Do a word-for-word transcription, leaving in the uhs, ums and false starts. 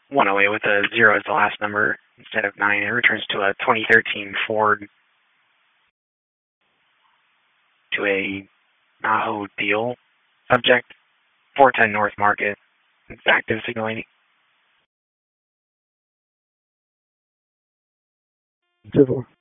one oh eight with a zero as the last number instead of nine. It returns to a twenty thirteen Ford to a Naho deal. Subject, four ten North Market. It's active signaling. two four.